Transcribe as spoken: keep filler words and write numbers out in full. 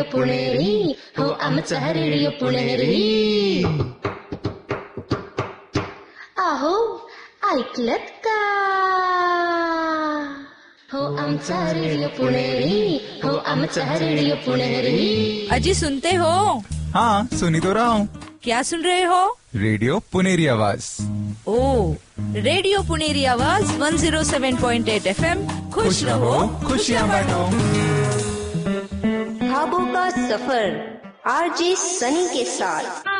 Radio पुणेरी, हो आमचा radio पुणेरी. अहो ऐकलत का? हो आमचा रेडिओ पुणेरी, हो आमचा रेडिओ पुणेरी. अजी सुनते हो? हाँ सुनी तो रहा हूँ. क्या सुन रहे हो? रेडियो पुनेरी आवाज. ओ, रेडियो पुनेरी आवाज एक सौ सात पॉइंट आठ एफएम. खुश रहो, खुशियाँ बांटो. ख्वाबों का सफर आरजे सनी के साथ.